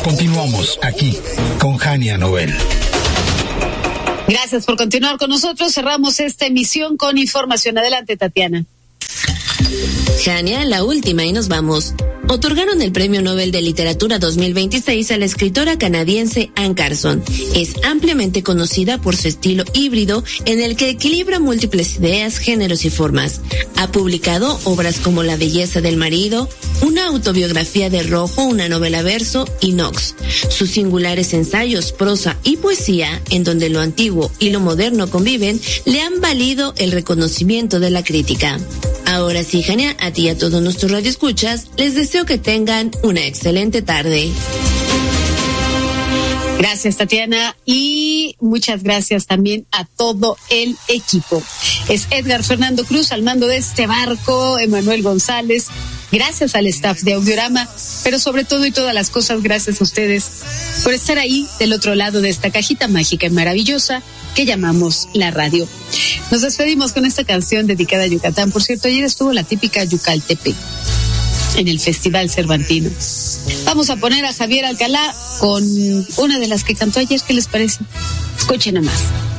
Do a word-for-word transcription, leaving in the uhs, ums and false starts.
Continuamos aquí con Jania Nobel. Gracias por continuar con nosotros. Cerramos esta emisión con información. Adelante, Tatiana. Jania, la última y nos vamos. Otorgaron el Premio Nobel de Literatura dos mil veintiséis a la escritora canadiense Anne Carson. Es ampliamente conocida por su estilo híbrido en el que equilibra múltiples ideas, géneros y formas. Ha publicado obras como La belleza del marido, una autobiografía de Rojo, una novela verso y Nox. Sus singulares ensayos, prosa y poesía, en donde lo antiguo y lo moderno conviven, le han valido el reconocimiento de la crítica. Ahora sí, Jania, a ti y a todos nuestros radioescuchas, les deseo que tengan una excelente tarde. Gracias, Tatiana, y muchas gracias también a todo el equipo. Es Edgar Fernando Cruz al mando de este barco, Emanuel González. Gracias al staff de Audiorama, pero sobre todo y todas las cosas, gracias a ustedes por estar ahí del otro lado de esta cajita mágica y maravillosa que llamamos la radio. Nos despedimos con esta canción dedicada a Yucatán. Por cierto, ayer estuvo la típica Yucaltepec en el Festival Cervantino. Vamos a poner a Javier Alcalá con una de las que cantó ayer. ¿Qué les parece? Escuchen nomás.